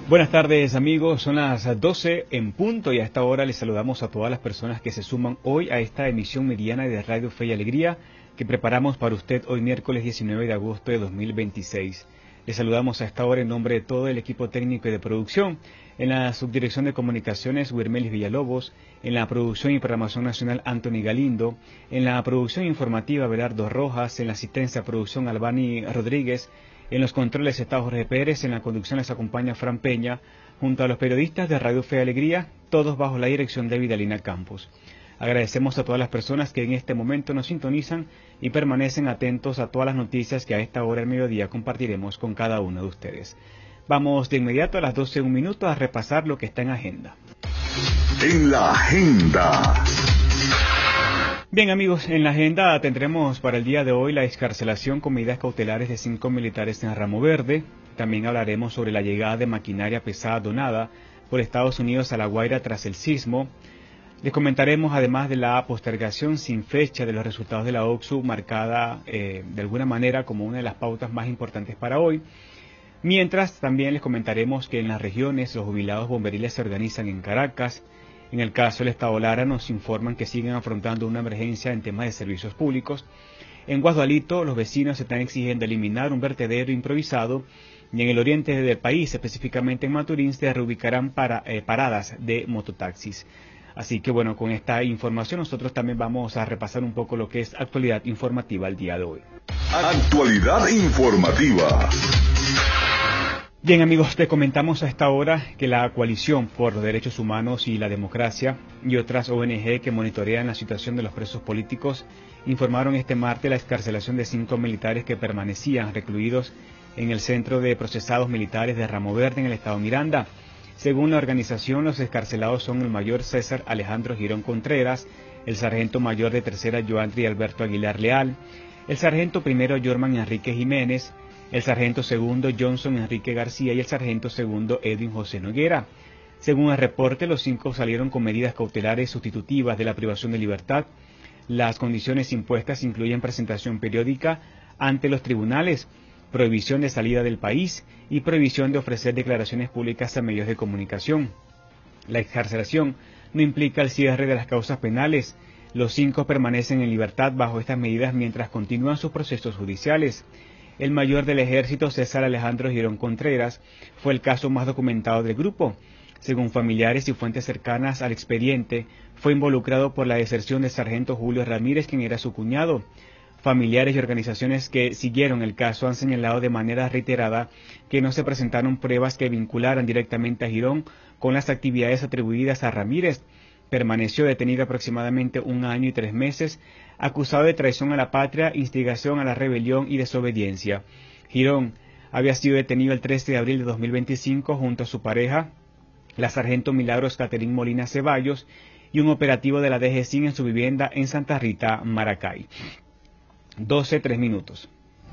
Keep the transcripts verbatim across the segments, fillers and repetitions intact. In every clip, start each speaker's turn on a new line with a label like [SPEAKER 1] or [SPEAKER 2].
[SPEAKER 1] Buenas tardes amigos, son las doce en punto y a esta hora les saludamos a todas las personas que se suman hoy a esta emisión mediana de Radio Fe y Alegría que preparamos para usted hoy miércoles diecinueve de agosto de dos mil veintiséis. Les saludamos a esta hora en nombre de todo el equipo técnico y de producción, en la subdirección de comunicaciones Wirmelis Villalobos, en la producción y programación nacional Anthony Galindo, en la producción informativa Belardo Rojas, en la asistencia a producción Albani Rodríguez, en los controles está Jorge Pérez, en la conducción les acompaña Fran Peña, junto a los periodistas de Radio Fe y Alegría, todos bajo la dirección de Vidalina Campos. Agradecemos a todas las personas que en este momento nos sintonizan y permanecen atentos a todas las noticias que a esta hora del mediodía compartiremos con cada uno de ustedes. Vamos de inmediato a las doce un minuto a repasar lo que está en agenda.
[SPEAKER 2] En la agenda.
[SPEAKER 1] Bien amigos, en la agenda tendremos para el día de hoy la excarcelación con medidas cautelares de cinco militares en Ramo Verde. También hablaremos sobre la llegada de maquinaria pesada donada por Estados Unidos a La Guaira tras el sismo. Les comentaremos además de la postergación sin fecha de los resultados de la OXU, marcada eh, de alguna manera como una de las pautas más importantes para hoy. Mientras también les comentaremos que en las regiones los jubilados bomberiles se organizan en Caracas. En el caso del Estado Lara nos informan que siguen afrontando una emergencia en temas de servicios públicos. En Guasdualito los vecinos están exigiendo eliminar un vertedero improvisado y en el oriente del país, específicamente en Maturín, se reubicarán para, eh, paradas de mototaxis. Así que bueno, con esta información nosotros también vamos a repasar un poco lo que es actualidad informativa el día de hoy.
[SPEAKER 2] Actualidad informativa.
[SPEAKER 1] Bien amigos, te comentamos a esta hora que la Coalición por los Derechos Humanos y la Democracia y otras O N G que monitorean la situación de los presos políticos informaron este martes la excarcelación de cinco militares que permanecían recluidos en el Centro de Procesados Militares de Ramo Verde en el estado Miranda. Según la organización, los excarcelados son el mayor César Alejandro Girón Contreras, el sargento mayor de tercera Joandri Alberto Aguilar Leal, el sargento primero Yorman Enrique Jiménez, el sargento segundo Johnson Enrique García y el sargento segundo Edwin José Noguera. Según el reporte, los cinco salieron con medidas cautelares sustitutivas de la privación de libertad. Las condiciones impuestas incluyen presentación periódica ante los tribunales, prohibición de salida del país y prohibición de ofrecer declaraciones públicas a medios de comunicación. La excarcelación no implica el cierre de las causas penales. Los cinco permanecen en libertad bajo estas medidas mientras continúan sus procesos judiciales. El mayor del ejército, César Alejandro Girón Contreras, fue el caso más documentado del grupo. Según familiares y fuentes cercanas al expediente, fue involucrado por la deserción del sargento Julio Ramírez, quien era su cuñado. Familiares y organizaciones que siguieron el caso han señalado de manera reiterada que no se presentaron pruebas que vincularan directamente a Girón con las actividades atribuidas a Ramírez. Permaneció detenido aproximadamente un año y tres meses, acusado de traición a la patria, instigación a la rebelión y desobediencia. Girón había sido detenido el trece de abril de dos mil veinticinco junto a su pareja, la sargento Milagros Caterín Molina Ceballos, y un operativo de la D G C I N en su vivienda en Santa Rita, Maracay. doce, tres minutos.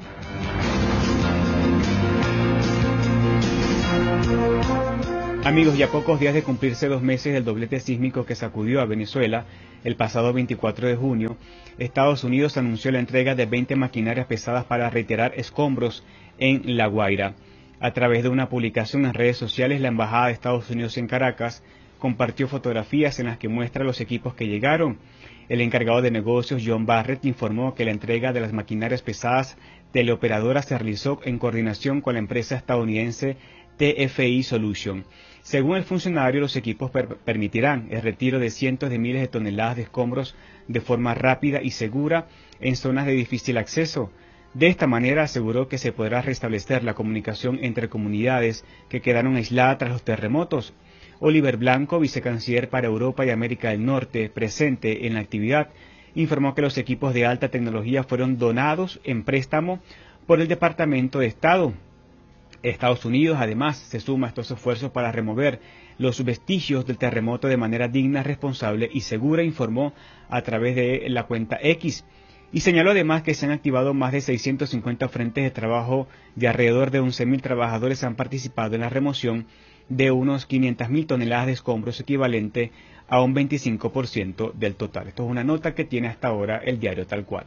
[SPEAKER 1] Amigos, y a pocos días de cumplirse dos meses del doblete sísmico que sacudió a Venezuela el pasado veinticuatro de junio, Estados Unidos anunció la entrega de veinte maquinarias pesadas para retirar escombros en La Guaira. A través de una publicación en redes sociales, la Embajada de Estados Unidos en Caracas compartió fotografías en las que muestra los equipos que llegaron. El encargado de negocios, John Barrett, informó que la entrega de las maquinarias pesadas teleoperadoras se realizó en coordinación con la empresa estadounidense T F I Solution. Según el funcionario, los equipos per permitirán el retiro de cientos de miles de toneladas de escombros de forma rápida y segura en zonas de difícil acceso. De esta manera aseguró que se podrá restablecer la comunicación entre comunidades que quedaron aisladas tras los terremotos. Oliver Blanco, vicecanciller para Europa y América del Norte, presente en la actividad, informó que los equipos de alta tecnología fueron donados en préstamo por el Departamento de Estado. Estados Unidos, además, se suma a estos esfuerzos para remover los vestigios del terremoto de manera digna, responsable y segura, informó a través de la cuenta X. Y señaló además que se han activado más de seiscientos cincuenta frentes de trabajo de alrededor de once mil trabajadores han participado en la remoción de unos quinientas mil toneladas de escombros, equivalente a un veinticinco por ciento del total. Esto es una nota que tiene hasta ahora el diario Tal Cual.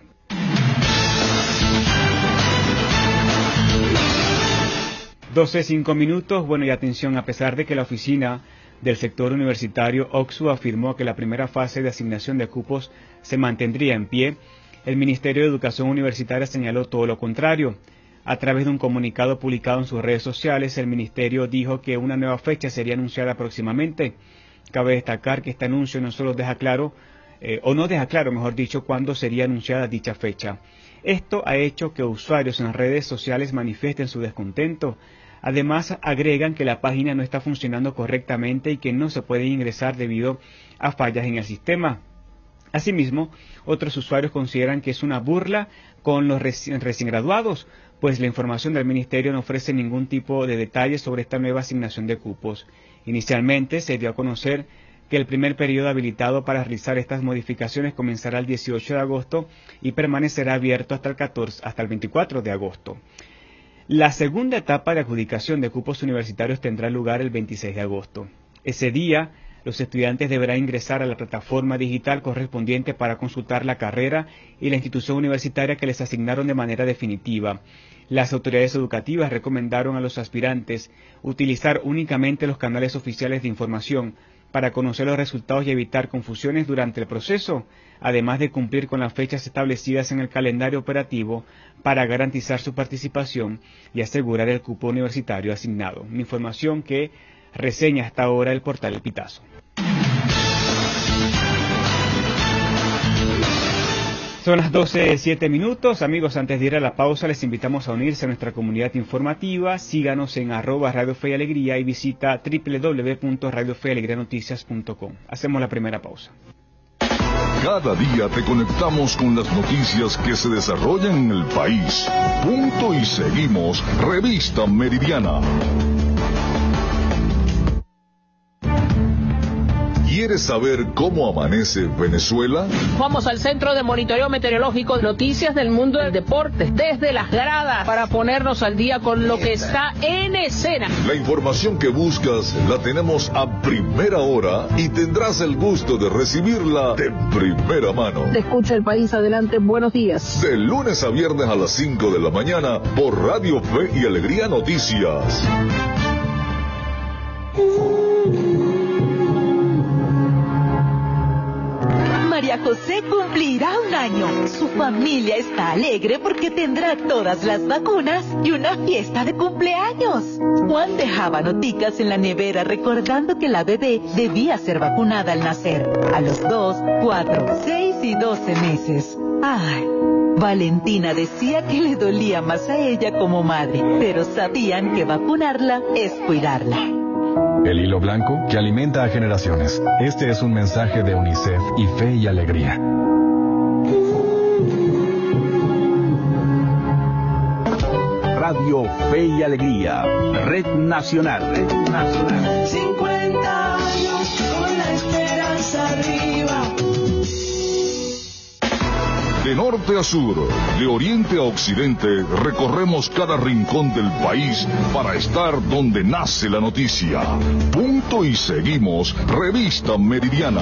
[SPEAKER 1] doce, cinco minutos. Bueno, y atención, a pesar de que la oficina del sector universitario OXU afirmó que la primera fase de asignación de cupos se mantendría en pie, el Ministerio de Educación Universitaria señaló todo lo contrario. A través de un comunicado publicado en sus redes sociales, el Ministerio dijo que una nueva fecha sería anunciada próximamente. Cabe destacar que este anuncio no solo deja claro, eh, o no deja claro, mejor dicho, cuándo sería anunciada dicha fecha. Esto ha hecho que usuarios en redes sociales manifiesten su descontento. Además, agregan que la página no está funcionando correctamente y que no se puede ingresar debido a fallas en el sistema. Asimismo, otros usuarios consideran que es una burla con los reci- recién graduados, pues la información del Ministerio no ofrece ningún tipo de detalles sobre esta nueva asignación de cupos. Inicialmente se dio a conocer que el primer periodo habilitado para realizar estas modificaciones comenzará el dieciocho de agosto y permanecerá abierto hasta el catorce, hasta el veinticuatro de agosto. La segunda etapa de adjudicación de cupos universitarios tendrá lugar el veintiséis de agosto. Ese día, los estudiantes deberán ingresar a la plataforma digital correspondiente para consultar la carrera y la institución universitaria que les asignaron de manera definitiva. Las autoridades educativas recomendaron a los aspirantes utilizar únicamente los canales oficiales de información para conocer los resultados y evitar confusiones durante el proceso, además de cumplir con las fechas establecidas en el calendario operativo para garantizar su participación y asegurar el cupo universitario asignado. Una información que reseña hasta ahora el portal El Pitazo. Son las doce, siete minutos. Amigos, antes de ir a la pausa, les invitamos a unirse a nuestra comunidad informativa. Síganos en arroba Radio Fe y Alegría y visita doble u doble u doble u punto radio fe y alegría noticias punto com. Hacemos la primera pausa.
[SPEAKER 2] Cada día te conectamos con las noticias que se desarrollan en el país. Punto y seguimos. Revista Meridiana. ¿Quieres saber cómo amanece Venezuela?
[SPEAKER 3] Vamos al Centro de Monitoreo Meteorológico, noticias del mundo del deporte, desde las gradas, para ponernos al día con lo que está en escena.
[SPEAKER 2] La información que buscas la tenemos a primera hora y tendrás el gusto de recibirla de primera mano.
[SPEAKER 3] Te escucha el país, adelante, buenos días.
[SPEAKER 2] De lunes a viernes a las cinco de la mañana por Radio Fe y Alegría Noticias.
[SPEAKER 4] María José cumplirá un año. Su familia está alegre porque tendrá todas las vacunas y una fiesta de cumpleaños. Juan dejaba noticas en la nevera recordando que la bebé debía ser vacunada al nacer, a los dos, cuatro, seis y doce meses. Ay, Valentina decía que le dolía más a ella como madre, pero sabían que vacunarla es cuidarla.
[SPEAKER 5] El hilo blanco que alimenta a generaciones. Este es un mensaje de UNICEF y Fe y Alegría.
[SPEAKER 6] Radio Fe y Alegría, Red Nacional. Red Nacional.
[SPEAKER 7] cincuenta años con la esperanza arriba.
[SPEAKER 2] De norte a sur, de oriente a occidente, recorremos cada rincón del país para estar donde nace la noticia. Punto y seguimos, Revista Meridiana.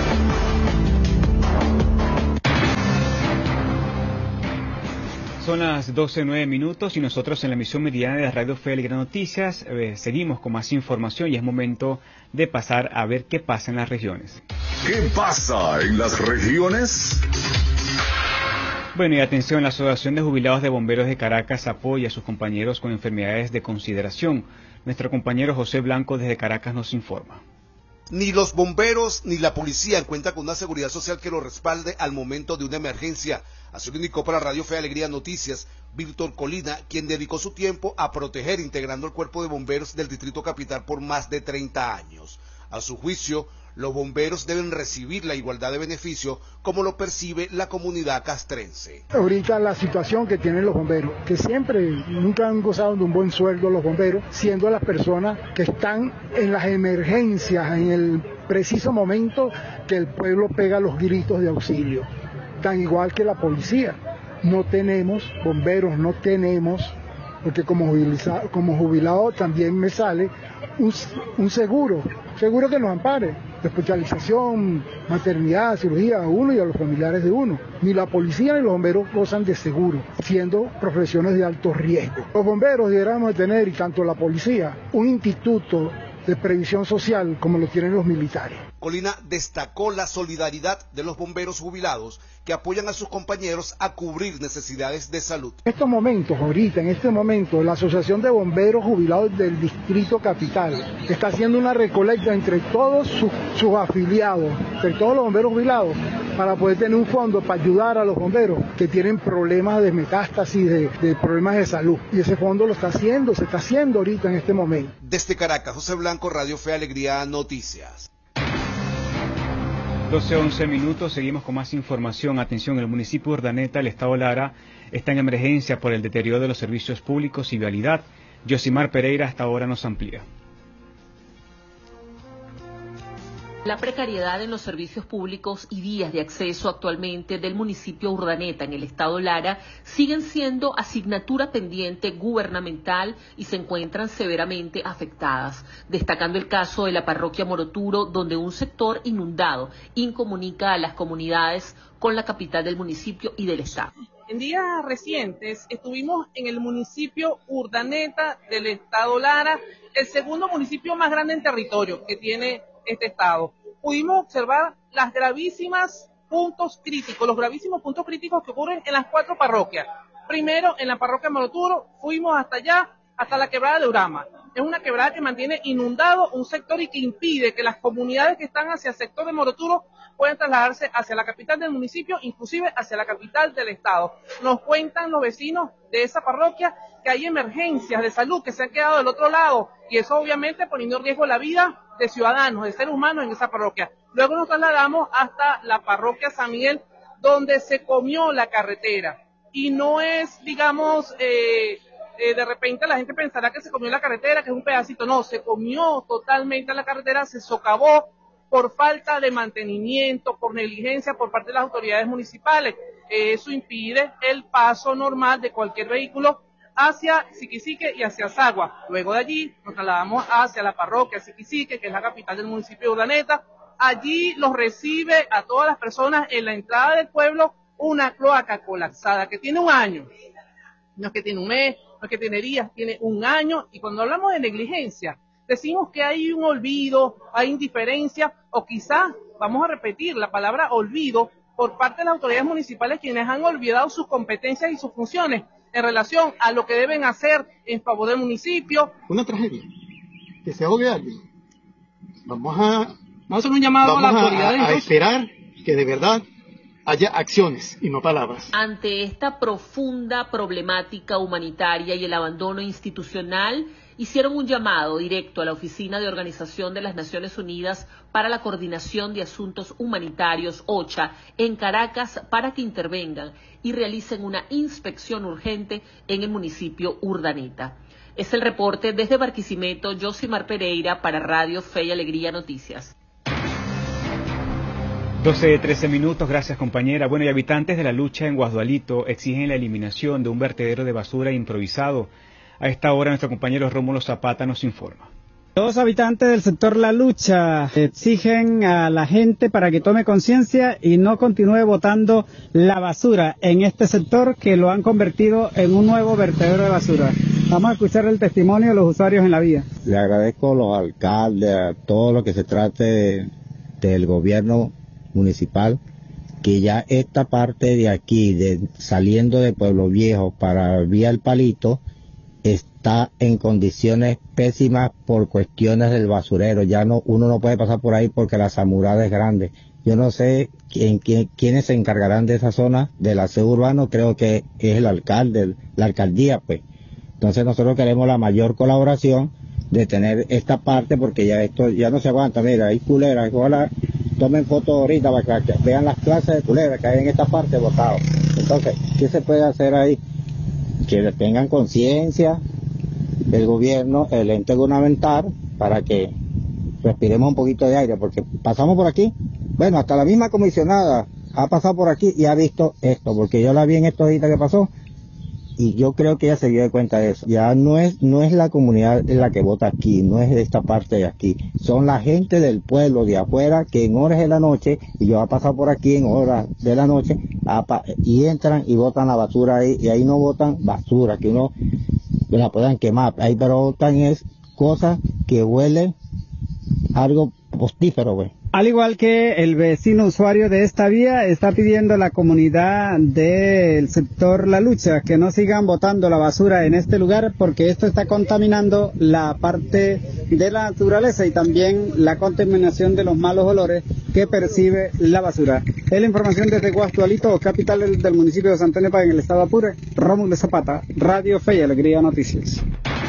[SPEAKER 1] Son las doce, nueve minutos y nosotros en la emisión meridiana de Radio Fe y Alegría Noticias eh, seguimos con más información y es momento de pasar a ver qué pasa en las regiones.
[SPEAKER 2] ¿Qué pasa en las regiones?
[SPEAKER 1] Bueno, y atención, la Asociación de Jubilados de Bomberos de Caracas apoya a sus compañeros con enfermedades de consideración. Nuestro compañero José Blanco desde Caracas nos informa.
[SPEAKER 8] Ni los bomberos ni la policía cuentan con una seguridad social que los respalde al momento de una emergencia. Así lo indicó para Radio Fe y Alegría Noticias Víctor Colina, quien dedicó su tiempo a proteger integrando el cuerpo de bomberos del Distrito Capital por más de treinta años. A su juicio, los bomberos deben recibir la igualdad de beneficio como lo percibe la comunidad castrense.
[SPEAKER 9] Ahorita la situación que tienen los bomberos, que siempre, nunca han gozado de un buen sueldo los bomberos, siendo las personas que están en las emergencias, en el preciso momento que el pueblo pega los gritos de auxilio, tan igual que la policía. No tenemos bomberos, no tenemos porque como jubilado, como jubilado también me sale un, un seguro, seguro que nos ampare, de hospitalización, maternidad, cirugía a uno y a los familiares de uno. Ni la policía ni los bomberos gozan de seguro, siendo profesiones de alto riesgo. Los bomberos deberíamos de tener, y tanto la policía, un instituto de previsión social como lo tienen los militares.
[SPEAKER 8] Colina destacó la solidaridad de los bomberos jubilados que apoyan a sus compañeros a cubrir necesidades de salud.
[SPEAKER 9] En estos momentos, ahorita, en este momento, la Asociación de Bomberos Jubilados del Distrito Capital está haciendo una recolecta entre todos sus, sus afiliados, entre todos los bomberos jubilados, para poder tener un fondo para ayudar a los bomberos que tienen problemas de metástasis, de, de problemas de salud. Y ese fondo lo está haciendo, se está haciendo ahorita en este momento.
[SPEAKER 8] Desde Caracas, José Blanco, Radio Fe y Alegría, Noticias.
[SPEAKER 1] doce once minutos, seguimos con más información. Atención, el municipio de Urdaneta, el estado Lara, está en emergencia por el deterioro de los servicios públicos y vialidad. Yosimar Pereira hasta ahora nos amplía.
[SPEAKER 10] La precariedad en los servicios públicos y vías de acceso actualmente del municipio Urdaneta en el estado Lara siguen siendo asignatura pendiente gubernamental y se encuentran severamente afectadas, destacando el caso de la parroquia Moroturo, donde un sector inundado incomunica a las comunidades con la capital del municipio y del estado.
[SPEAKER 11] En días recientes estuvimos en el municipio Urdaneta del estado Lara, el segundo municipio más grande en territorio que tiene este estado. Pudimos observar las gravísimas puntos críticos, los gravísimos puntos críticos que ocurren en las cuatro parroquias. Primero, en la parroquia Moroturo, fuimos hasta allá, hasta la quebrada de Urama. Es una quebrada que mantiene inundado un sector y que impide que las comunidades que están hacia el sector de Moroturo puedan trasladarse hacia la capital del municipio, inclusive hacia la capital del estado. Nos cuentan los vecinos de esa parroquia que hay emergencias de salud que se han quedado del otro lado, y eso obviamente poniendo en riesgo la vida de ciudadanos, de seres humanos en esa parroquia. Luego nos trasladamos hasta la parroquia San Miguel, donde se comió la carretera. Y no es, digamos, eh, eh, de repente la gente pensará que se comió la carretera, que es un pedacito. No, se comió totalmente la carretera, se socavó por falta de mantenimiento, por negligencia por parte de las autoridades municipales. Eh, eso impide el paso normal de cualquier vehículo hacia Siquisique y hacia Sagua. Luego de allí nos trasladamos hacia la parroquia Siquisique, que es la capital del municipio de Urdaneta. Allí los recibe a todas las personas en la entrada del pueblo una cloaca colapsada que tiene un año. No es que tiene un mes, no es que tiene días, tiene un año. Y cuando hablamos de negligencia, decimos que hay un olvido, hay indiferencia, o quizás, vamos a repetir la palabra olvido, por parte de las autoridades municipales, quienes han olvidado sus competencias y sus funciones en relación a lo que deben hacer en favor del municipio.
[SPEAKER 12] Una tragedia, que se ahogue alguien. Vamos a, vamos a hacer un llamado
[SPEAKER 11] Vamos
[SPEAKER 12] a las
[SPEAKER 11] a,
[SPEAKER 12] autoridades. A, a esperar que de verdad haya acciones y no palabras.
[SPEAKER 10] Ante esta profunda problemática humanitaria y el abandono institucional, hicieron un llamado directo a la Oficina de Organización de las Naciones Unidas para la Coordinación de Asuntos Humanitarios, OCHA, en Caracas para que intervengan y realicen una inspección urgente en el municipio Urdaneta. Es el reporte desde Barquisimeto, Yosimar Pereira para Radio Fe y Alegría Noticias.
[SPEAKER 1] doce trece minutos, gracias compañera. Bueno, y habitantes de La Lucha en Guasdualito exigen la eliminación de un vertedero de basura improvisado. A esta hora nuestro compañero Rómulo Zapata nos informa.
[SPEAKER 13] Los habitantes del sector La Lucha exigen a la gente para que tome conciencia y no continúe botando la basura en este sector que lo han convertido en un nuevo vertedero de basura. Vamos a escuchar el testimonio de los usuarios en la vía.
[SPEAKER 14] Le agradezco a los alcaldes, a todo lo que se trate de, del gobierno municipal, que ya esta parte de aquí, de saliendo de Pueblo Viejo para Vía El Palito, está en condiciones pésimas por cuestiones del basurero. Ya no, uno no puede pasar por ahí porque la zamurada es grande. Yo no sé quién, quién, quiénes se encargarán de esa zona del aseo urbano, creo que es el alcalde, la alcaldía, pues. Entonces nosotros queremos la mayor colaboración de tener esta parte, porque ya esto ya no se aguanta. Mira, hay culeras, ojalá tomen fotos ahorita para que vean las clases de culeras que hay en esta parte botados. Entonces, ¿qué se puede hacer ahí? Que tengan conciencia el gobierno, el ente gubernamental, para que respiremos un poquito de aire, porque pasamos por aquí, bueno, hasta la misma comisionada ha pasado por aquí y ha visto esto, porque yo la vi en estos días que pasó, y yo creo que ella se dio cuenta de eso. Ya no es no es la comunidad la que vota aquí, no es esta parte de aquí, son la gente del pueblo de afuera que en horas de la noche, y yo he pasado por aquí en horas de la noche, a, y entran y botan la basura ahí, y ahí no botan basura, que uno la puedan quemar, ahí pero botan es cosas que huelen algo postífero, güey.
[SPEAKER 13] Al igual que el vecino usuario de esta vía, está pidiendo a la comunidad del sector La Lucha que no sigan botando la basura en este lugar porque esto está contaminando la parte de la naturaleza y también la contaminación de los malos olores que percibe la basura. Es la información desde Guastualito, capital del, del municipio de Santa Enepa, en el estado Apure. Rómulo Zapata, Radio Fe y Alegría Noticias.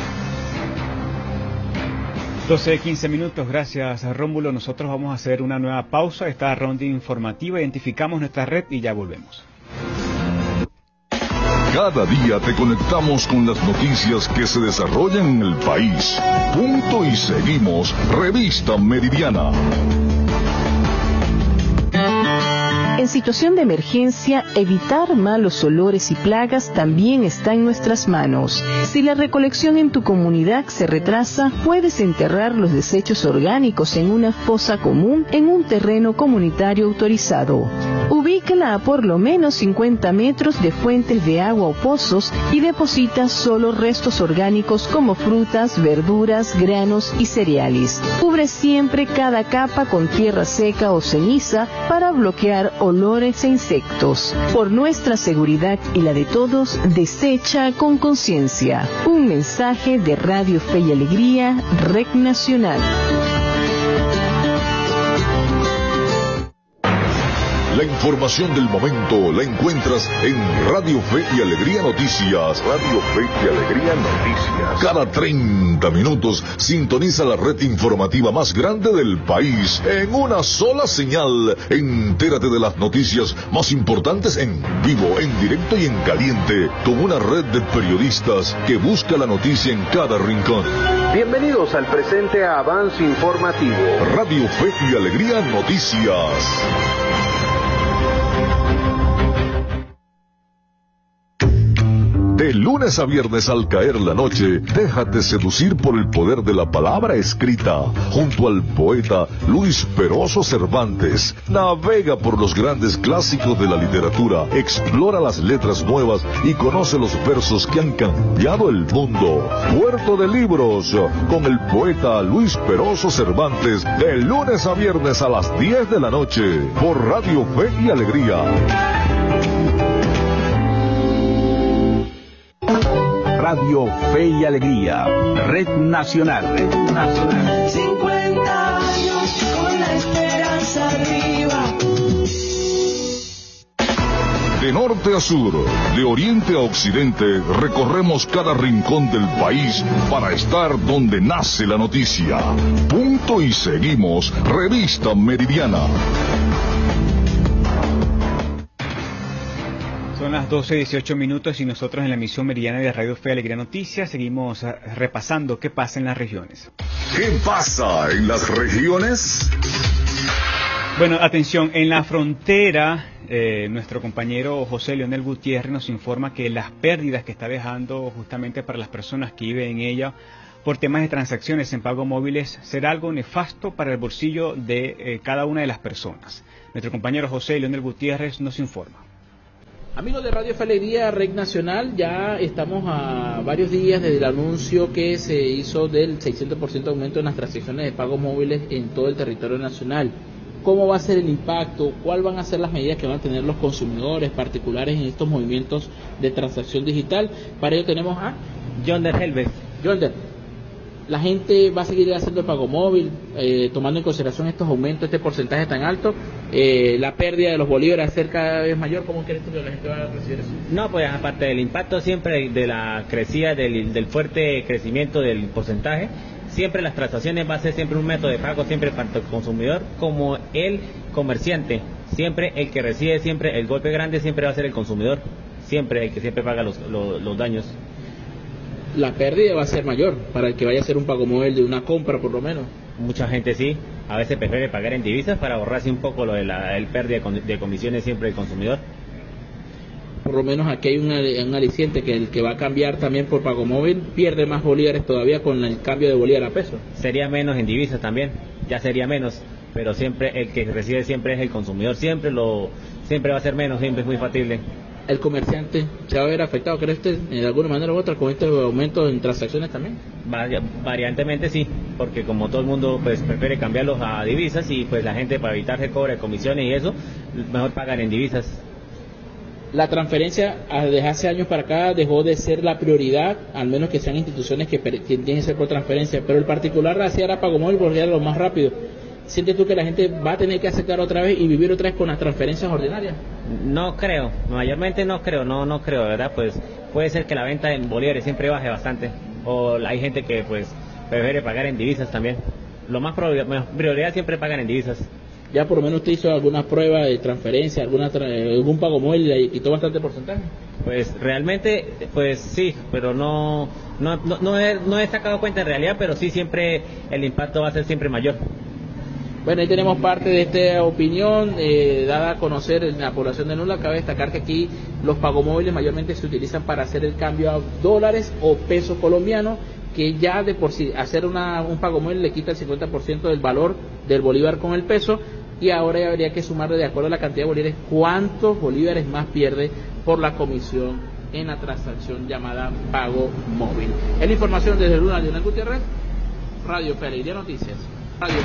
[SPEAKER 1] doce, quince minutos, gracias Rómulo. Nosotros vamos a hacer una nueva pausa, esta ronda informativa, identificamos nuestra red y ya volvemos.
[SPEAKER 2] Cada día te conectamos con las noticias que se desarrollan en el país. Punto y seguimos, Revista Meridiana.
[SPEAKER 15] En situación de emergencia, evitar malos olores y plagas también está en nuestras manos. Si la recolección en tu comunidad se retrasa, puedes enterrar los desechos orgánicos en una fosa común en un terreno comunitario autorizado. Ubícala a por lo menos cincuenta metros de fuentes de agua o pozos y deposita solo restos orgánicos como frutas, verduras, granos y cereales. Cubre siempre cada capa con tierra seca o ceniza para bloquear olores e insectos. Por nuestra seguridad y la de todos, desecha con conciencia. Un mensaje de Radio Fe y Alegría, Red Nacional.
[SPEAKER 2] La información del momento la encuentras en Radio Fe y Alegría Noticias. Radio Fe y Alegría Noticias. Cada treinta minutos sintoniza la red informativa más grande del país en una sola señal. Entérate de las noticias más importantes en vivo, en directo y en caliente, con una red de periodistas que busca la noticia en cada rincón.
[SPEAKER 16] Bienvenidos al presente avance informativo.
[SPEAKER 2] Radio Fe y Alegría Noticias. De lunes a viernes al caer la noche, déjate seducir por el poder de la palabra escrita, junto al poeta Luis Peroso Cervantes. Navega por los grandes clásicos de la literatura, explora las letras nuevas y conoce los versos que han cambiado el mundo. Puerto de Libros, con el poeta Luis Peroso Cervantes, de lunes a viernes a las diez de la noche, por Radio Fe y Alegría.
[SPEAKER 6] Radio Fe y Alegría, Red Nacional. Red Nacional.
[SPEAKER 7] cincuenta años con la esperanza arriba.
[SPEAKER 2] De norte a sur, de oriente a occidente, recorremos cada rincón del país para estar donde nace la noticia. Punto y seguimos, Revista Meridiana.
[SPEAKER 1] Son las doce, dieciocho minutos y nosotros en la emisión meridiana de Radio Fe y Alegría Noticias seguimos repasando qué pasa en las regiones.
[SPEAKER 2] ¿Qué pasa en las regiones?
[SPEAKER 1] Bueno, atención, en la frontera, eh, nuestro compañero José Leonel Gutiérrez nos informa que las pérdidas que está dejando justamente para las personas que viven en ella por temas de transacciones en pagos móviles será algo nefasto para el bolsillo de eh, cada una de las personas. Nuestro compañero José Leonel Gutiérrez nos informa.
[SPEAKER 17] Amigos de Radio Fe y Alegría, Red Nacional, ya estamos a varios días desde el anuncio que se hizo del seiscientos por ciento de aumento en las transacciones de pagos móviles en todo el territorio nacional. ¿Cómo va a ser el impacto? ¿Cuáles van a ser las medidas que van a tener los consumidores particulares en estos movimientos de transacción digital? Para ello tenemos a
[SPEAKER 18] Yonder Helves.
[SPEAKER 17] Yonder, la gente va a seguir haciendo el pago móvil, eh, tomando en consideración estos aumentos, este porcentaje tan alto, eh, la pérdida de los bolívares a ser cada vez mayor. ¿Cómo crees tú que la gente va a recibir eso?
[SPEAKER 18] No, pues aparte del impacto siempre de la crecida, del, del fuerte crecimiento del porcentaje, siempre las transacciones va a ser siempre un método de pago, siempre tanto el consumidor como el comerciante. Siempre el que recibe siempre el golpe grande siempre va a ser el consumidor, siempre el que siempre paga los, los, los daños.
[SPEAKER 17] La pérdida va a ser mayor para el que vaya a hacer un pago móvil de una compra por lo menos.
[SPEAKER 18] Mucha gente sí, a veces prefiere pagar en divisas para ahorrarse un poco lo de la el pérdida de comisiones siempre del consumidor.
[SPEAKER 17] por lo menos aquí hay un, un aliciente que el que va a cambiar también por pago móvil pierde más bolívares todavía con el cambio de bolívar a peso.
[SPEAKER 18] Sería menos en divisas también, ya sería menos, pero siempre el que recibe siempre es el consumidor, siempre lo siempre va a ser menos, siempre es muy factible.
[SPEAKER 17] ¿El comerciante se va a ver afectado, cree usted, de alguna manera u otra, con este aumento en transacciones también?
[SPEAKER 18] Vari- variantemente sí, porque como todo el mundo pues prefiere cambiarlos a divisas y pues la gente para evitar el cobre de comisiones y eso, mejor pagan en divisas.
[SPEAKER 17] La transferencia desde hace años para acá dejó de ser la prioridad, al menos que sean instituciones que, que tienen que ser por transferencia, pero el particular hacía era pago móvil porque era lo más rápido. ¿Sientes tú que la gente va a tener que aceptar otra vez y vivir otra vez con las transferencias ordinarias?
[SPEAKER 18] No creo, mayormente no creo, no no creo, ¿verdad? Pues puede ser que la venta en bolívares siempre baje bastante, o hay gente que pues prefiere pagar en divisas también. Lo más prioridad, prioridad siempre pagan en divisas.
[SPEAKER 17] Ya por lo menos usted hizo alguna prueba de transferencia, alguna tra- algún pago móvil y quitó bastante porcentaje.
[SPEAKER 18] Pues realmente, pues sí, pero no no no no he, no he sacado cuenta en realidad, pero sí siempre el impacto va a ser siempre mayor.
[SPEAKER 17] Bueno, ahí tenemos parte de esta opinión eh, dada a conocer en la población de Nula. Cabe destacar que aquí los pagomóviles mayormente se utilizan para hacer el cambio a dólares o pesos colombianos, que ya de por sí hacer una, un pagomóvil le quita el cincuenta por ciento del valor del bolívar con el peso, y ahora ya habría que sumarle, de acuerdo a la cantidad de bolívares, cuántos bolívares más pierde por la comisión en la transacción llamada pago móvil. Es la información desde Luna, Leonel Gutiérrez, Radio Fe y Alegría Noticias. Radio.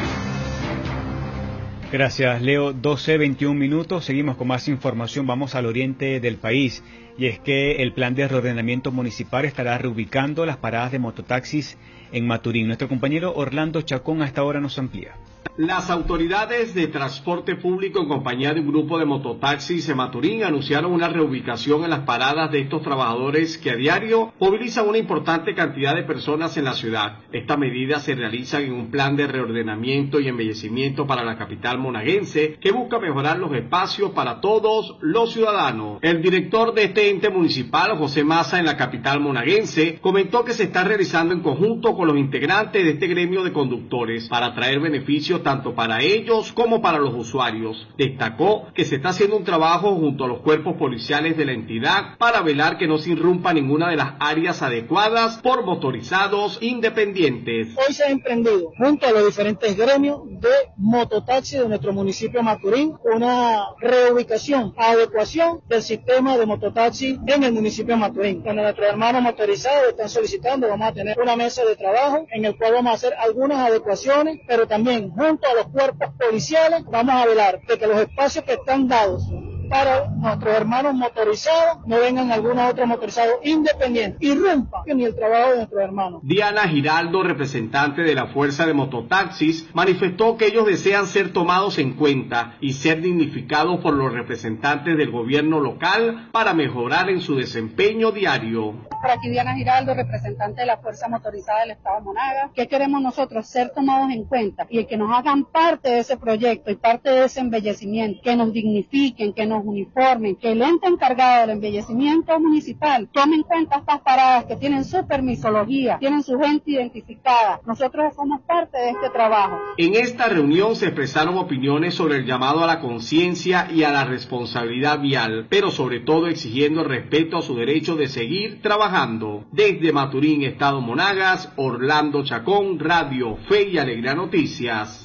[SPEAKER 1] Gracias, Leo. doce veintiún minutos. Seguimos con más información. Vamos al oriente del país. Y es que el plan de reordenamiento municipal estará reubicando las paradas de mototaxis en Maturín. Nuestro compañero Orlando Chacón a esta hora nos amplía.
[SPEAKER 19] Las autoridades de transporte público en compañía de un grupo de mototaxis en Maturín anunciaron una reubicación en las paradas de estos trabajadores que a diario movilizan una importante cantidad de personas en la ciudad. Esta medida se realiza en un plan de reordenamiento y embellecimiento para la capital monaguense que busca mejorar los espacios para todos los ciudadanos. El director de este ente municipal, José Maza, en la capital monaguense, comentó que se está realizando en conjunto con los integrantes de este gremio de conductores para traer beneficios tanto para ellos como para los usuarios. Destacó que se está haciendo un trabajo junto a los cuerpos policiales de la entidad para velar que no se irrumpa ninguna de las áreas adecuadas por motorizados independientes.
[SPEAKER 12] Hoy se ha emprendido junto a los diferentes gremios de mototaxi de nuestro municipio Maturín una reubicación, adecuación del sistema de mototaxi en el municipio de Maturín. Cuando nuestros hermanos motorizados están solicitando, vamos a tener una mesa de trabajo en el cual vamos a hacer algunas adecuaciones, pero también junto a los cuerpos policiales vamos a velar de que los espacios que están dados para nuestros hermanos motorizados no vengan algún otro motorizado independiente, irrumpa ni el trabajo de nuestros hermanos.
[SPEAKER 19] Diana Giraldo, representante de la Fuerza de Mototaxis, manifestó que ellos desean ser tomados en cuenta y ser dignificados por los representantes del gobierno local para mejorar en su desempeño diario.
[SPEAKER 20] Por aquí Diana Giraldo, representante de la Fuerza Motorizada del Estado de Monagas. ¿Qué queremos nosotros? Ser tomados en cuenta y que nos hagan parte de ese proyecto y parte de ese embellecimiento, que nos dignifiquen, que nos uniformen, que el ente encargado del embellecimiento municipal tome en cuenta estas paradas que tienen su permisología, tienen su gente identificada. Nosotros somos parte de este trabajo.
[SPEAKER 19] En esta reunión se expresaron opiniones sobre el llamado a la conciencia y a la responsabilidad vial, pero sobre todo exigiendo el respeto a su derecho de seguir trabajando. Desde Maturín, Estado Monagas, Orlando Chacón, Radio Fe y Alegría Noticias.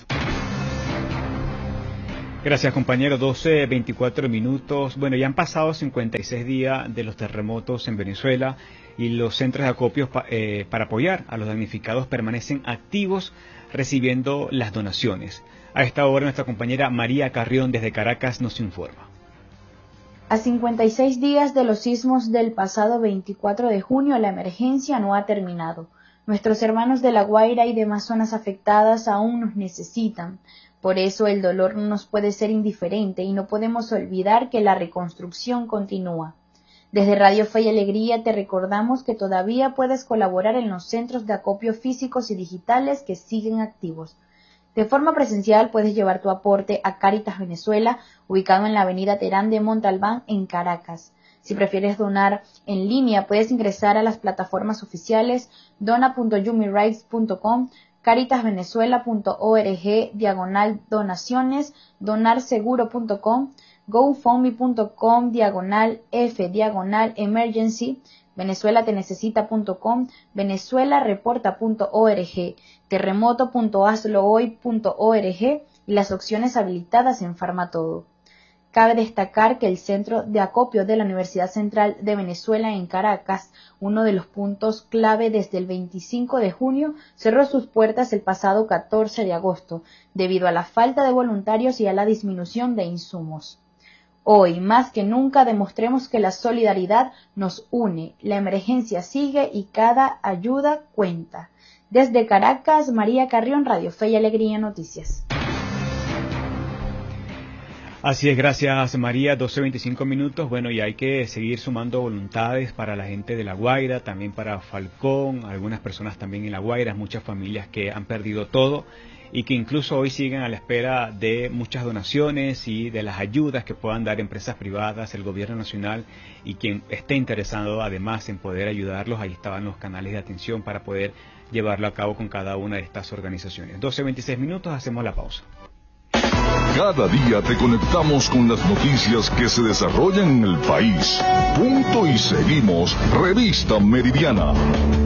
[SPEAKER 1] Gracias, compañero. doce veinticuatro minutos. Bueno, ya han pasado cincuenta y seis días de los terremotos en Venezuela y los centros de acopio pa, eh, para apoyar a los damnificados permanecen activos recibiendo las donaciones. A esta hora nuestra compañera María Carrión desde Caracas nos informa.
[SPEAKER 21] A cincuenta y seis días de los sismos del pasado veinticuatro de junio, la emergencia no ha terminado. Nuestros hermanos de La Guaira y demás zonas afectadas aún nos necesitan. Por eso el dolor no nos puede ser indiferente y no podemos olvidar que la reconstrucción continúa. Desde Radio Fe y Alegría te recordamos que todavía puedes colaborar en los centros de acopio físicos y digitales que siguen activos. De forma presencial puedes llevar tu aporte a Cáritas Venezuela, ubicado en la avenida Terán de Montalbán, en Caracas. Si prefieres donar en línea, puedes ingresar a las plataformas oficiales dona punto yumirights punto com, caritasvenezuela punto org, diagonal donaciones, donarseguro punto com, gofundme.com diagonal F diagonal emergency, venezuelatenecesita punto com, venezuelareporta punto org, terremoto punto hazlo hoy punto org y las opciones habilitadas en Farmatodo. Cabe destacar que el Centro de Acopio de la Universidad Central de Venezuela en Caracas, uno de los puntos clave desde el veinticinco de junio, cerró sus puertas el pasado catorce de agosto, debido a la falta de voluntarios y a la disminución de insumos. Hoy, más que nunca, demostremos que la solidaridad nos une, la emergencia sigue y cada ayuda cuenta. Desde Caracas, María Carrión, Radio Fe y Alegría Noticias.
[SPEAKER 1] Así es, gracias María, doce veinticinco minutos. Bueno, y hay que seguir sumando voluntades para la gente de La Guaira, también para Falcón, algunas personas también en La Guaira, muchas familias que han perdido todo y que incluso hoy siguen a la espera de muchas donaciones y de las ayudas que puedan dar empresas privadas, el gobierno nacional, y quien esté interesado además en poder ayudarlos, ahí estaban los canales de atención para poder llevarlo a cabo con cada una de estas organizaciones. doce veintiséis minutos, hacemos la pausa.
[SPEAKER 2] Cada día te conectamos con las noticias que se desarrollan en el país. Punto y seguimos, Revista Meridiana.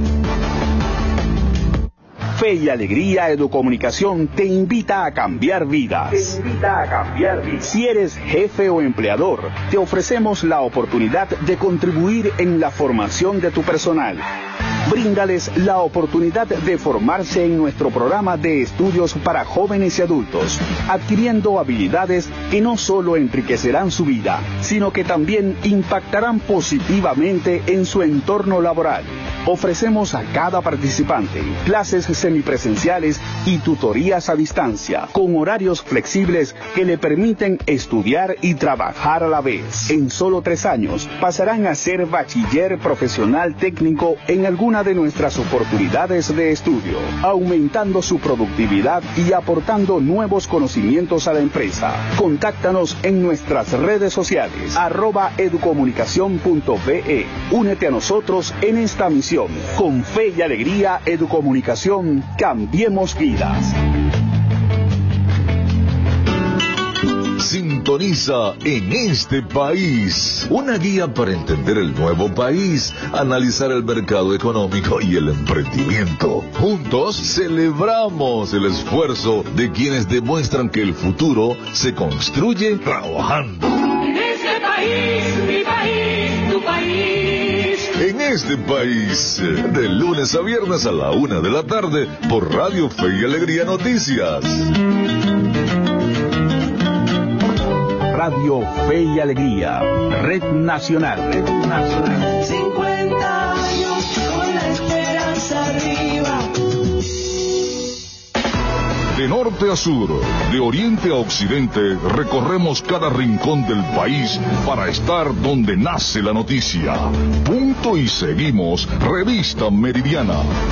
[SPEAKER 6] Fe y Alegría Educomunicación te invita a cambiar vidas. Te invita a cambiar vidas. Si eres jefe o empleador, te ofrecemos la oportunidad de contribuir en la formación de tu personal. Bríndales la oportunidad de formarse en nuestro programa de estudios para jóvenes y adultos, adquiriendo habilidades que no solo enriquecerán su vida, sino que también impactarán positivamente en su entorno laboral. Ofrecemos a cada participante clases semipresenciales y tutorías a distancia, con horarios flexibles que le permiten estudiar y trabajar a la vez. En solo tres años pasarán a ser bachiller profesional técnico en alguna de nuestras oportunidades de estudio, aumentando su productividad y aportando nuevos conocimientos a la empresa. Contáctanos en nuestras redes sociales, arroba educomunicación punto be. Únete a nosotros en esta misión. Con Fe y Alegría Educomunicación, cambiemos vidas.
[SPEAKER 2] Sintoniza En Este País, una guía para entender el nuevo país, analizar el mercado económico y el emprendimiento. Juntos celebramos el esfuerzo de quienes demuestran que el futuro se construye trabajando.
[SPEAKER 7] En este país, mi país, tu país.
[SPEAKER 2] En Este País, de lunes a viernes a la una de la tarde, por Radio Fe y Alegría Noticias.
[SPEAKER 6] Radio Fe y Alegría, Red Nacional. Red Nacional.
[SPEAKER 7] cincuenta años con la esperanza arriba.
[SPEAKER 2] De norte a sur, de oriente a occidente, recorremos cada rincón del país para estar donde nace la noticia. Punto y seguimos, Revista Meridiana.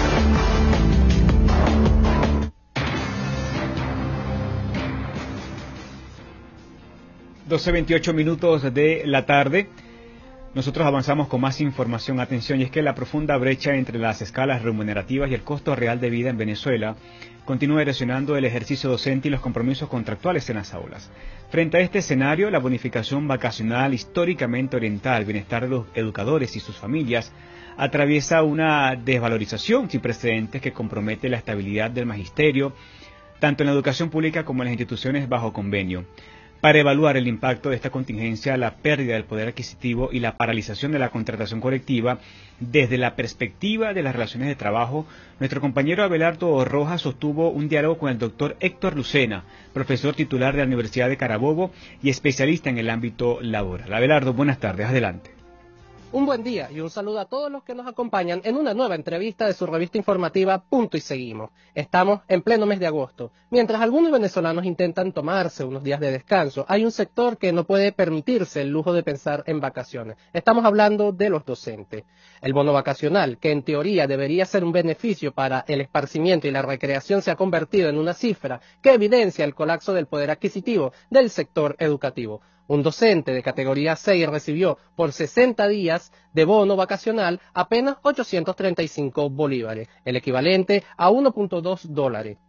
[SPEAKER 1] doce veintiocho minutos de la tarde. Nosotros avanzamos con más información. Atención, y es que la profunda brecha entre las escalas remunerativas y el costo real de vida en Venezuela continúa erosionando el ejercicio docente y los compromisos contractuales en las aulas. Frente a este escenario, la bonificación vacacional históricamente orientada al bienestar de los educadores y sus familias atraviesa una desvalorización sin precedentes que compromete la estabilidad del magisterio, tanto en la educación pública como en las instituciones bajo convenio. Para evaluar el impacto de esta contingencia, la pérdida del poder adquisitivo y la paralización de la contratación colectiva, desde la perspectiva de las relaciones de trabajo, nuestro compañero Abelardo Rojas sostuvo un diálogo con el doctor Héctor Lucena, profesor titular de la Universidad de Carabobo y especialista en el ámbito laboral. Abelardo, buenas tardes, adelante.
[SPEAKER 3] Un buen día y un saludo a todos los que nos acompañan en una nueva entrevista de su revista informativa Punto y Seguimos. Estamos en pleno mes de agosto. Mientras algunos venezolanos intentan tomarse unos días de descanso, hay un sector que no puede permitirse el lujo de pensar en vacaciones. Estamos hablando de los docentes. El bono vacacional, que en teoría debería ser un beneficio para el esparcimiento y la recreación, se ha convertido en una cifra que evidencia el colapso del poder adquisitivo del sector educativo. Un docente de categoría seis recibió por sesenta días de bono vacacional apenas ochocientos treinta y cinco bolívares, el equivalente a uno punto dos dólares.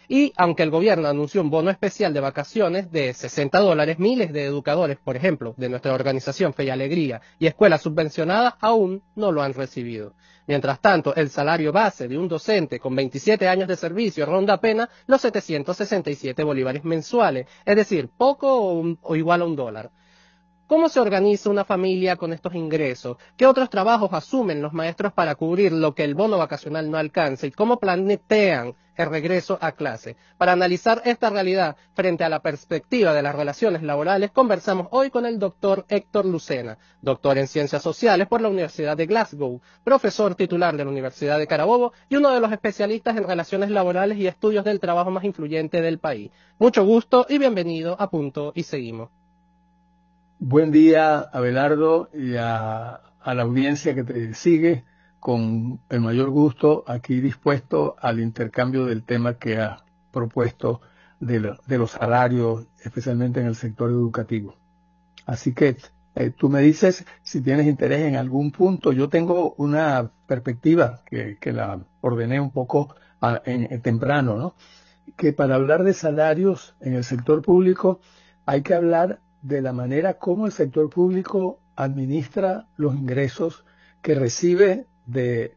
[SPEAKER 3] Y aunque el gobierno anunció un bono especial de vacaciones de sesenta dólares, miles de educadores, por ejemplo, de nuestra organización Fe y Alegría y escuelas subvencionadas aún no lo han recibido. Mientras tanto, el salario base de un docente con veintisiete años de servicio ronda apenas los setecientos sesenta y siete bolívares mensuales, es decir, poco o, un, o igual a un dólar. ¿Cómo se organiza una familia con estos ingresos? ¿Qué otros trabajos asumen los maestros para cubrir lo que el bono vacacional no alcanza? ¿Y cómo plantean el regreso a clase? Para analizar esta realidad frente a la perspectiva de las relaciones laborales, conversamos hoy con el doctor Héctor Lucena, doctor en Ciencias Sociales por la Universidad de Glasgow, profesor titular de la Universidad de Carabobo y uno de los especialistas en relaciones laborales y estudios del trabajo más influyente del país. Mucho gusto y bienvenido a Punto y Seguimos.
[SPEAKER 4] Buen día, Abelardo, y a, a la audiencia que te sigue, con el mayor gusto, aquí dispuesto al intercambio del tema que ha propuesto de, lo, de los salarios, especialmente en el sector educativo. Así que eh, tú me dices si tienes interés en algún punto. Yo tengo una perspectiva que, que la ordené un poco a, en, en temprano, ¿no? Que para hablar de salarios en el sector público hay que hablar de la manera como el sector público administra los ingresos que recibe de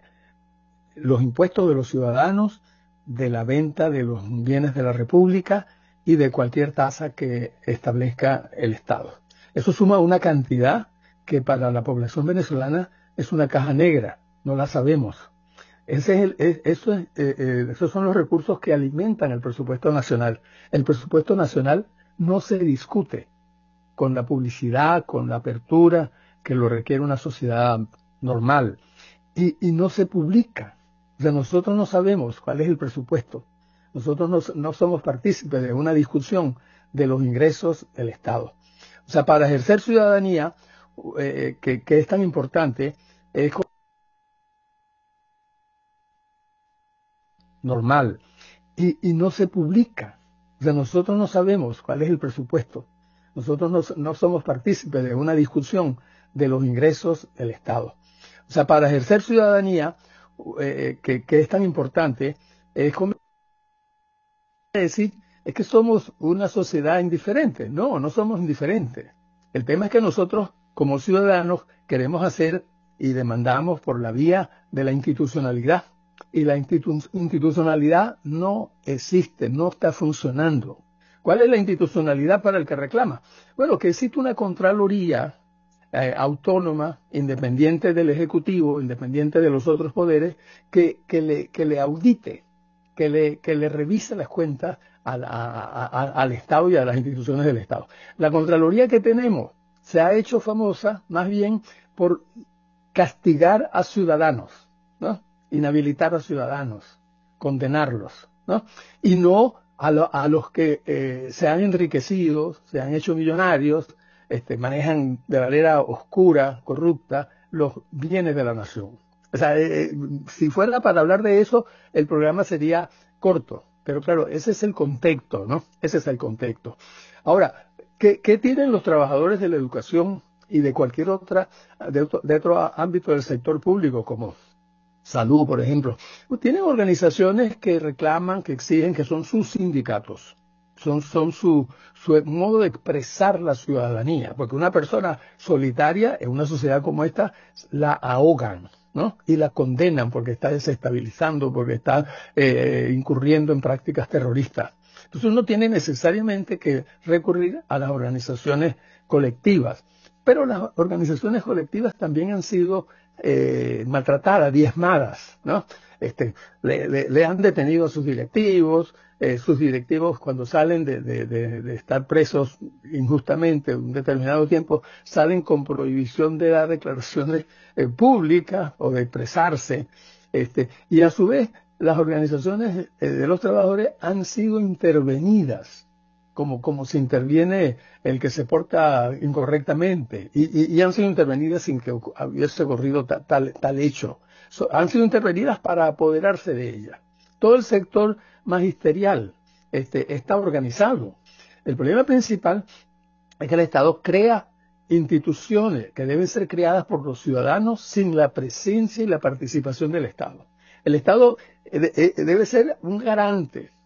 [SPEAKER 4] los impuestos de los ciudadanos, de la venta de los bienes de la República y de cualquier tasa que establezca el Estado. Eso suma una cantidad que para la población venezolana es una caja negra, no la sabemos. Ese es el, es, eso es, eh, eh, esos son los recursos que alimentan el presupuesto nacional. El presupuesto nacional no se discute con la publicidad, con la apertura que lo requiere una sociedad normal. Y, y no se publica. O sea, nosotros no sabemos cuál es el presupuesto. Nosotros no, no somos partícipes de una discusión de los ingresos del Estado. O sea, para ejercer ciudadanía, eh, que, que es tan importante, es normal. Y, y no se publica. O sea, nosotros no sabemos cuál es el presupuesto. Nosotros no, no somos partícipes de una discusión de los ingresos del Estado. O sea, para ejercer ciudadanía, eh, que, que es tan importante, es como decir, es que somos una sociedad indiferente. No, no somos indiferentes. El tema es que nosotros, como ciudadanos, queremos hacer y demandamos por la vía de la institucionalidad. Y la institu- institucionalidad no existe, no está funcionando. ¿Cuál es la institucionalidad para el que reclama? Bueno, que existe una Contraloría eh, autónoma, independiente del Ejecutivo, independiente de los otros poderes, que, que, le, que le audite, que le, que le revise las cuentas al, a, a, al Estado y a las instituciones del Estado. La Contraloría que tenemos se ha hecho famosa más bien por castigar a ciudadanos, ¿no? Inhabilitar a ciudadanos, condenarlos, ¿no? Y no A, lo, a los que eh, se han enriquecido, se han hecho millonarios, este, manejan de manera oscura, corrupta, los bienes de la nación. O sea, eh, si fuera para hablar de eso, el programa sería corto. Pero claro, ese es el contexto, ¿no? Ese es el contexto. Ahora, ¿qué, qué tienen los trabajadores de la educación y de cualquier otra, de otro, de otro ámbito del sector público, como salud, por ejemplo? Pues tienen organizaciones que reclaman, que exigen, que son sus sindicatos, son, son su, su modo de expresar la ciudadanía, porque una persona solitaria en una sociedad como esta la ahogan, ¿no? Y la condenan porque está desestabilizando, porque está eh, incurriendo en prácticas terroristas. Entonces uno tiene necesariamente que recurrir a las organizaciones colectivas, pero las organizaciones colectivas también han sido Eh, maltratadas, diezmadas, ¿no? Este, le, le, le han detenido a sus directivos, eh, sus directivos cuando salen de, de, de, de estar presos injustamente un determinado tiempo, salen con prohibición de dar declaraciones eh, públicas o de expresarse, este, y a su vez las organizaciones eh, de los trabajadores han sido intervenidas, como, como se interviene el que se porta incorrectamente, y, y, y han sido intervenidas sin que hubiese ocurrido ta, tal, tal hecho. So, han sido intervenidas para apoderarse de ella. Todo el sector magisterial este, está organizado. El problema principal es que el Estado crea instituciones que deben ser creadas por los ciudadanos sin la presencia y la participación del Estado. El Estado debe ser un garante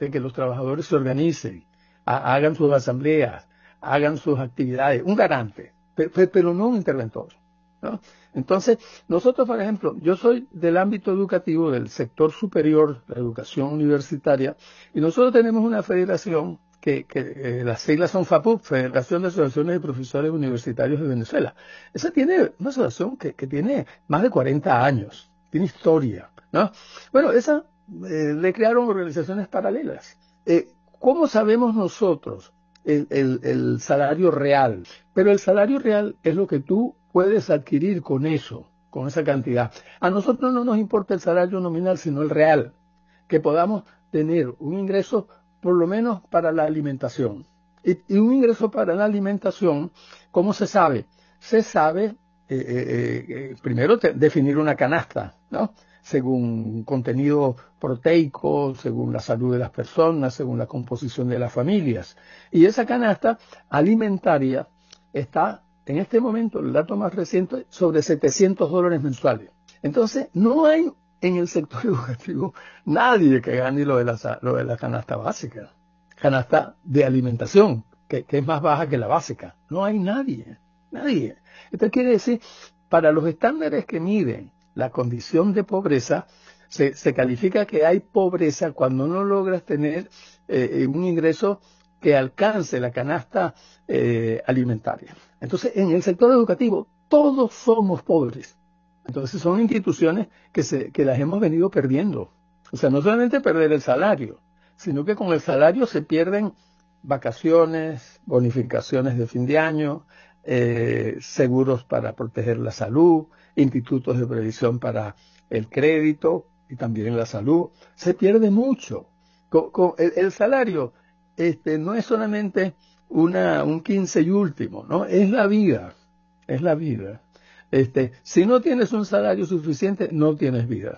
[SPEAKER 4] de que los trabajadores se organicen, a, hagan sus asambleas, hagan sus actividades, un garante, pero, pero no un interventor, ¿no? Entonces, nosotros, por ejemplo, yo soy del ámbito educativo, del sector superior, la educación universitaria, y nosotros tenemos una federación que, que eh, las siglas son FAPU, Federación de Asociaciones de Profesores Universitarios de Venezuela. Esa tiene una asociación que, que tiene más de cuarenta años, tiene historia, ¿no? Bueno, esa eh, le crearon organizaciones paralelas. Eh, ¿Cómo sabemos nosotros el, el, el salario real? Pero el salario real es lo que tú puedes adquirir con eso, con esa cantidad. A nosotros no nos importa el salario nominal, sino el real, que podamos tener un ingreso por lo menos para la alimentación. Y, y un ingreso para la alimentación, ¿cómo se sabe? Se sabe, eh, eh, eh, primero, te, definir una canasta, ¿no? Según contenido proteico, según la salud de las personas, según la composición de las familias. Y esa canasta alimentaria está, en este momento, el dato más reciente, sobre setecientos dólares mensuales. Entonces, no hay en el sector educativo nadie que gane lo de la, lo de la canasta básica, canasta de alimentación, que, que es más baja que la básica. No hay nadie, nadie. Esto quiere decir, para los estándares que miden la condición de pobreza, se, se califica que hay pobreza cuando no logras tener eh, un ingreso que alcance la canasta eh, alimentaria. Entonces, en el sector educativo, todos somos pobres. Entonces son instituciones que, se, que las hemos venido perdiendo. O sea, no solamente perder el salario, sino que con el salario se pierden vacaciones, bonificaciones de fin de año, eh, seguros para proteger la salud, institutos de previsión para el crédito y también la salud. Se pierde mucho. Con, con el, el salario este, no es solamente una, un quince y último, ¿no? Es la vida, es la vida. Este, si no tienes un salario suficiente, no tienes vida.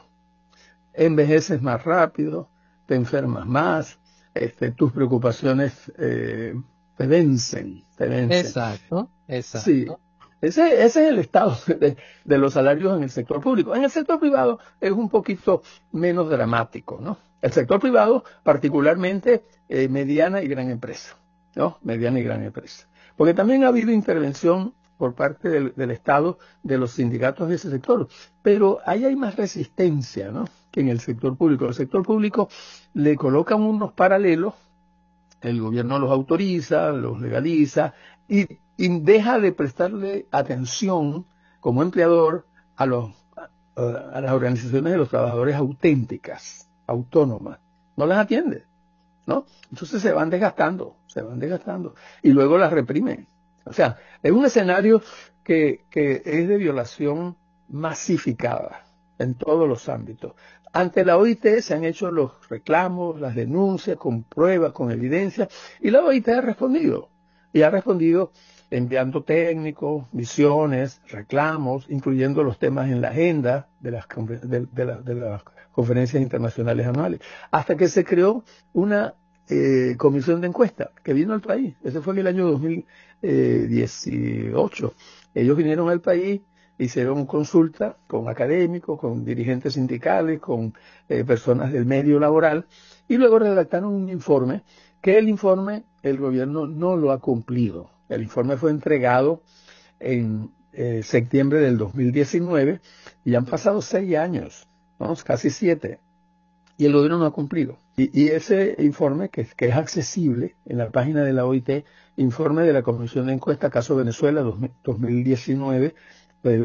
[SPEAKER 4] Envejeces más rápido, te enfermas más, este, tus preocupaciones eh, te vencen, te vencen.
[SPEAKER 3] Exacto, exacto.
[SPEAKER 4] Sí, ese, ese es el estado de, de los salarios en el sector público. En el sector privado es un poquito menos dramático, ¿no? El sector privado, particularmente eh, mediana y gran empresa, ¿no? Mediana y gran empresa. Porque también ha habido intervención por parte del, del Estado, de los sindicatos de ese sector. Pero ahí hay más resistencia, ¿no?, que en el sector público. El sector público le colocan unos paralelos, el gobierno los autoriza, los legaliza, y, y deja de prestarle atención como empleador a, los, a, a las organizaciones de los trabajadores auténticas, autónomas. No las atiende, ¿no? Entonces se van desgastando, se van desgastando, y luego las reprimen. O sea, es un escenario que, que es de violación masificada en todos los ámbitos. Ante la O I T se han hecho los reclamos, las denuncias, con pruebas, con evidencia, y la O I T ha respondido. Y ha respondido enviando técnicos, misiones, reclamos, incluyendo los temas en la agenda de las, de, de, la, de las conferencias internacionales anuales, hasta que se creó una eh, comisión de encuesta que vino al país. Ese fue en el año dos mil dieciocho. Ellos vinieron al país, hicieron consulta con académicos, con dirigentes sindicales, con eh, personas del medio laboral, y luego redactaron un informe, que el informe el gobierno no lo ha cumplido. El informe fue entregado en eh, septiembre del dos mil diecinueve, y han pasado seis años, ¿no?, casi siete, y el gobierno no ha cumplido. Y, y ese informe, que, que es accesible en la página de la O I T, informe de la Comisión de Encuesta Caso Venezuela dos mil diecinueve,